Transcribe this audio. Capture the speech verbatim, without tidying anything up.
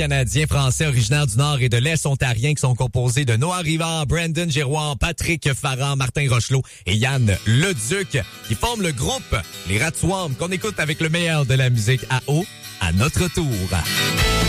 Canadiens, Français, originaires du Nord et de l'Est ontariens qui sont composés de Noah Rivard, Brandon Giroir, Patrick Farran, Martin Rochelot et Yann Leduc qui forment le groupe Les Ratswam qu'on écoute avec le meilleur de la musique à eau à notre tour.